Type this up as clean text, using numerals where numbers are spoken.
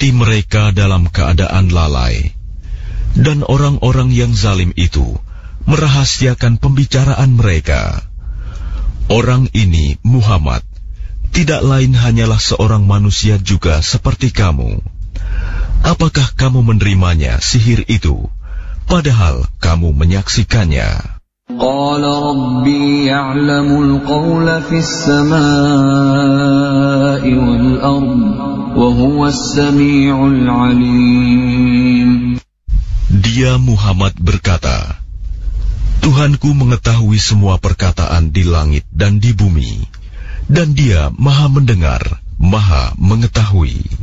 mendapati mereka dalam keadaan lalai, dan orang-orang yang zalim itu merahasiakan pembicaraan mereka. Orang ini, Muhammad, tidak lain hanyalah seorang manusia juga seperti kamu. Apakah kamu menerimanya sihir itu, padahal kamu menyaksikannya? قال ربي يعلم القول في السماء والأرض وهو السميع العليم. Dia Muhammad berkata, Tuhanku mengetahui semua perkataan di langit dan di bumi, dan Dia Maha mendengar, Maha mengetahui.